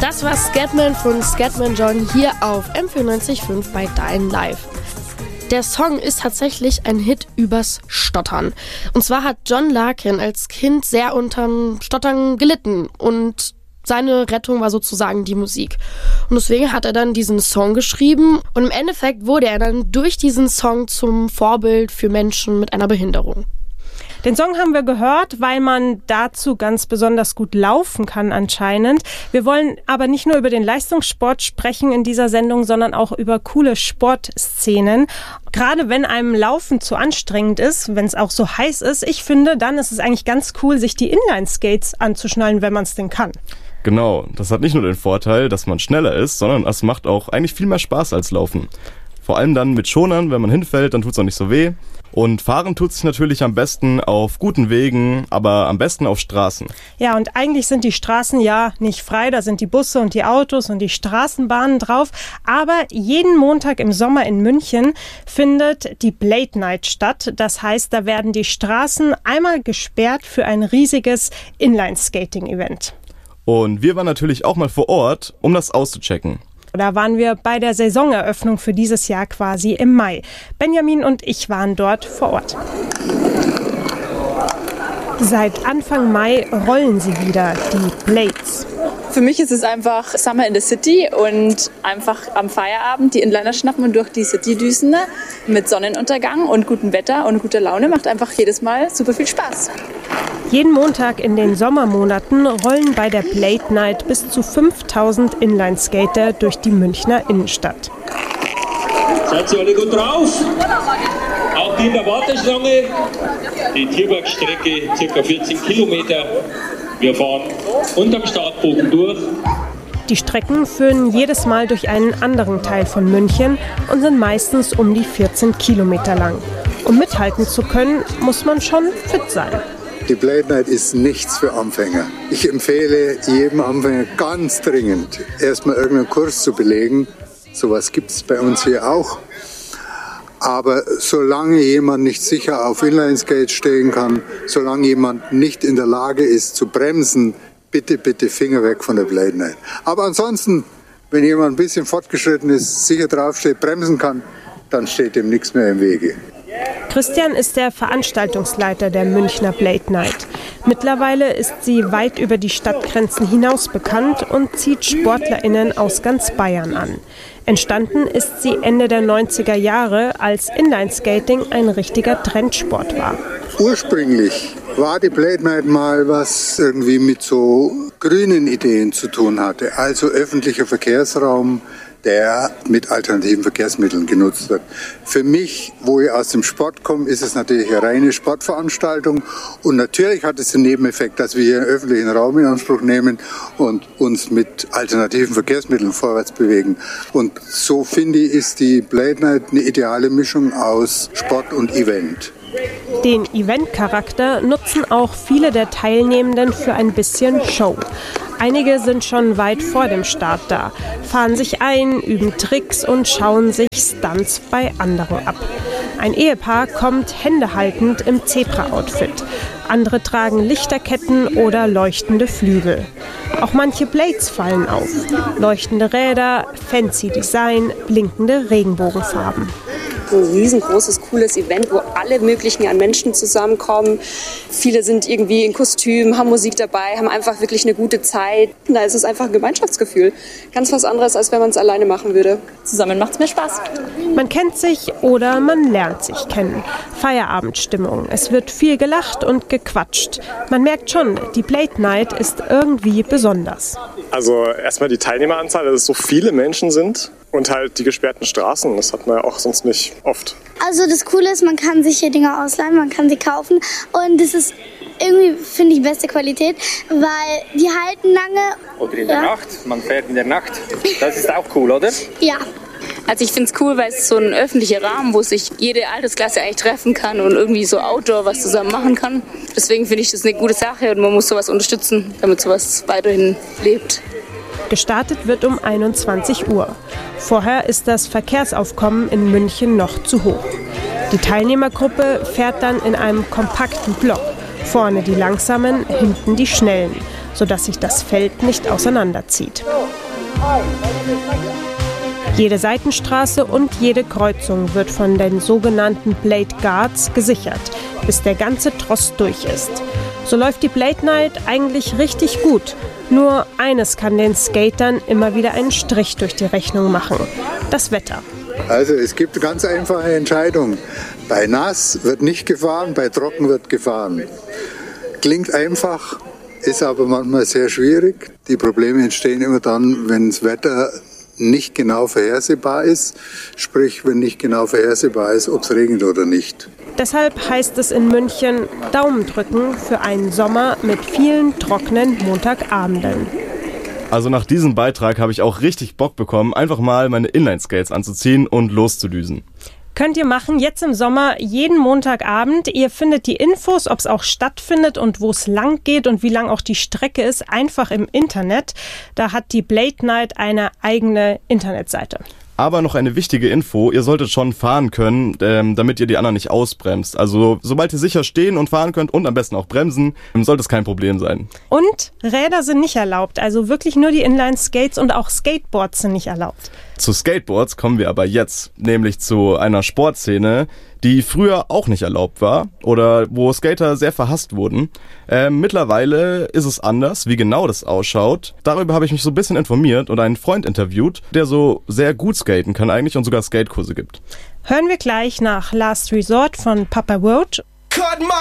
Das war Scatman von Scatman John hier auf M94.5 bei Dein Live. Der Song ist tatsächlich ein Hit übers Stottern. Und zwar hat John Larkin als Kind sehr unterm Stottern gelitten und seine Rettung war sozusagen die Musik. Und deswegen hat er dann diesen Song geschrieben und im Endeffekt wurde er dann durch diesen Song zum Vorbild für Menschen mit einer Behinderung. Den Song haben wir gehört, weil man dazu ganz besonders gut laufen kann anscheinend. Wir wollen aber nicht nur über den Leistungssport sprechen in dieser Sendung, sondern auch über coole Sportszenen. Gerade wenn einem Laufen zu anstrengend ist, wenn es auch so heiß ist, ich finde, dann ist es eigentlich ganz cool, sich die Inline-Skates anzuschnallen, wenn man es denn kann. Genau, das hat nicht nur den Vorteil, dass man schneller ist, sondern es macht auch eigentlich viel mehr Spaß als Laufen. Vor allem dann mit Schonern, wenn man hinfällt, dann tut es auch nicht so weh. Und fahren tut sich natürlich am besten auf guten Wegen, aber am besten auf Straßen. Ja, und eigentlich sind die Straßen ja nicht frei, da sind die Busse und die Autos und die Straßenbahnen drauf. Aber jeden Montag im Sommer in München findet die Blade Night statt. Das heißt, da werden die Straßen einmal gesperrt für ein riesiges Inline-Skating-Event. Und wir waren natürlich auch mal vor Ort, um das auszuchecken. Da waren wir bei der Saisoneröffnung für dieses Jahr quasi im Mai. Benjamin und ich waren dort vor Ort. Seit Anfang Mai rollen sie wieder, die Blades. Für mich ist es einfach Summer in the City und einfach am Feierabend die Inliner schnappen und durch die City düsen mit Sonnenuntergang und gutem Wetter und guter Laune. Macht einfach jedes Mal super viel Spaß. Jeden Montag in den Sommermonaten rollen bei der Blade Night bis zu 5000 Inline-Skater durch die Münchner Innenstadt. Seid ihr alle gut drauf? Auch die in der Warteschlange. Die Tierbergstrecke, ca. 14 Kilometer. Wir fahren unterm Startbogen durch. Die Strecken führen jedes Mal durch einen anderen Teil von München und sind meistens um die 14 Kilometer lang. Um mithalten zu können, muss man schon fit sein. Die Blade Night ist nichts für Anfänger. Ich empfehle jedem Anfänger ganz dringend, erstmal irgendeinen Kurs zu belegen. Sowas gibt es bei uns hier auch. Aber solange jemand nicht sicher auf Inline-Skates stehen kann, solange jemand nicht in der Lage ist zu bremsen, bitte, bitte Finger weg von der Blade Night. Aber ansonsten, wenn jemand ein bisschen fortgeschritten ist, sicher draufsteht, bremsen kann, dann steht dem nichts mehr im Wege. Christian ist der Veranstaltungsleiter der Münchner Blade Night. Mittlerweile ist sie weit über die Stadtgrenzen hinaus bekannt und zieht SportlerInnen aus ganz Bayern an. Entstanden ist sie Ende der 90er Jahre, als Inline-Skating ein richtiger Trendsport war. Ursprünglich war die Blade Night mal was irgendwie mit so grünen Ideen zu tun hatte, also öffentlicher Verkehrsraum, der mit alternativen Verkehrsmitteln genutzt wird. Für mich, wo ich aus dem Sport komme, ist es natürlich eine reine Sportveranstaltung und natürlich hat es den Nebeneffekt, dass wir hier einen öffentlichen Raum in Anspruch nehmen und uns mit alternativen Verkehrsmitteln vorwärts bewegen. Und so finde ich, ist die Blade Night eine ideale Mischung aus Sport und Event. Den Event-Charakter nutzen auch viele der Teilnehmenden für ein bisschen Show. Einige sind schon weit vor dem Start da, fahren sich ein, üben Tricks und schauen sich Stunts bei anderen ab. Ein Ehepaar kommt händehaltend im Zebra-Outfit. Andere tragen Lichterketten oder leuchtende Flügel. Auch manche Blades fallen auf. Leuchtende Räder, fancy Design, blinkende Regenbogenfarben. Ein riesengroßes, cooles Event, wo alle möglichen an Menschen zusammenkommen. Viele sind irgendwie in Kostüm, haben Musik dabei, haben einfach wirklich eine gute Zeit. Da ist es einfach ein Gemeinschaftsgefühl. Ganz was anderes, als wenn man es alleine machen würde. Zusammen macht es mehr Spaß. Man kennt sich oder man lernt sich kennen. Feierabendstimmung. Es wird viel gelacht und gequatscht. Man merkt schon, die Blade Night ist irgendwie besonders. Also erstmal die Teilnehmeranzahl, dass es so viele Menschen sind. Und halt die gesperrten Straßen, das hat man ja auch sonst nicht oft. Also das Coole ist, man kann sich hier Dinge ausleihen, man kann sie kaufen und das ist irgendwie, finde ich, beste Qualität, weil die halten lange. Oder in der Nacht, man fährt in der Nacht. Das ist auch cool, oder? Ja. Also ich finde es cool, weil es so ein öffentlicher Rahmen, wo sich jede Altersklasse eigentlich treffen kann und irgendwie so Outdoor was zusammen machen kann. Deswegen finde ich das eine gute Sache und man muss sowas unterstützen, damit sowas weiterhin lebt. Gestartet wird um 21 Uhr. Vorher ist das Verkehrsaufkommen in München noch zu hoch. Die Teilnehmergruppe fährt dann in einem kompakten Block. Vorne die Langsamen, hinten die Schnellen. sodass sich das Feld nicht auseinanderzieht. Jede Seitenstraße und jede Kreuzung wird von den sogenannten Blade Guards gesichert, bis der ganze Tross durch ist. So läuft die Blade Night eigentlich richtig gut. Nur eines kann den Skatern immer wieder einen Strich durch die Rechnung machen: das Wetter. Also es gibt eine ganz einfache Entscheidung. Bei nass wird nicht gefahren, bei trocken wird gefahren. Klingt einfach, ist aber manchmal sehr schwierig. Die Probleme entstehen immer dann, wenn das Wetter nicht genau vorhersehbar ist, sprich, wenn nicht genau vorhersehbar ist, ob es regnet oder nicht. Deshalb heißt es in München Daumen drücken für einen Sommer mit vielen trockenen Montagabenden. Also nach diesem Beitrag habe ich auch richtig Bock bekommen, einfach mal meine Inline-Skates anzuziehen und loszudüsen. Könnt ihr machen, jetzt im Sommer, jeden Montagabend. Ihr findet die Infos, ob es auch stattfindet und wo es lang geht und wie lang auch die Strecke ist, einfach im Internet. Da hat die Blade Night eine eigene Internetseite. Aber noch eine wichtige Info: Ihr solltet schon fahren können, damit ihr die anderen nicht ausbremst. Also sobald ihr sicher stehen und fahren könnt und am besten auch bremsen, sollte es kein Problem sein. Und Räder sind nicht erlaubt, also wirklich nur die Inline-Skates, und auch Skateboards sind nicht erlaubt. Zu Skateboards kommen wir aber jetzt, nämlich zu einer Sportszene, die früher auch nicht erlaubt war oder wo Skater sehr verhasst wurden. Mittlerweile ist es anders, wie genau das ausschaut. Darüber habe ich mich so ein bisschen informiert und einen Freund interviewt, der so sehr gut skaten kann eigentlich und sogar Skatekurse gibt. Hören wir gleich nach Last Resort von Papa Roach.